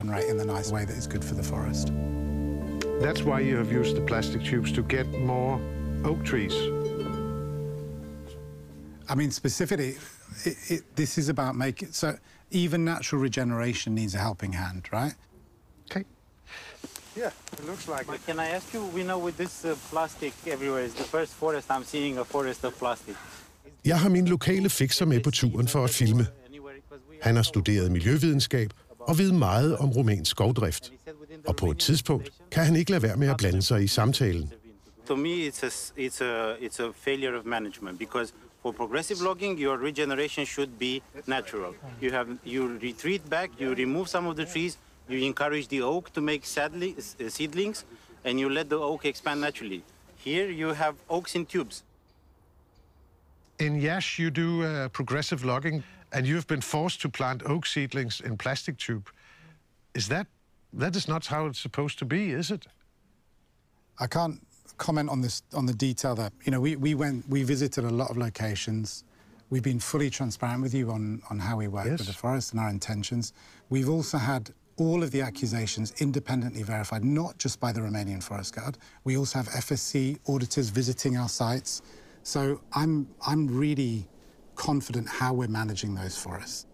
rate in the nice way that is good for the forest. That's why you have used the plastic tubes, to get more oak trees. I mean, specifically, this is about making... So even natural regeneration needs a helping hand, right? Okay. Yeah, it looks like But it. can I ask you, we know with this plastic everywhere, is the first forest I'm seeing a forest of plastic. Jeg har min lokale fikser med på turen for at filme. Han har studeret miljøvidenskab og ved meget om rumænsk skovdrift. Og på et tidspunkt kan han ikke lade være med at blande sig i samtalen. To me, it's a failure of management, because for progressive logging, your regeneration should be natural. You retreat back, you remove some of the trees, you encourage the oak to make seedlings, and you let the oak expand naturally. Here you have oaks in tubes. In Yash, you do progressive logging, and you've been forced to plant oak seedlings in plastic tube. That is not how it's supposed to be, is it? I can't comment on the detail there. You know, we visited a lot of locations. We've been fully transparent with you on how we work with the forest and our intentions. We've also had all of the accusations independently verified, not just by the Romanian Forest Guard. We also have FSC auditors visiting our sites. So I'm really confident how we're managing those forests.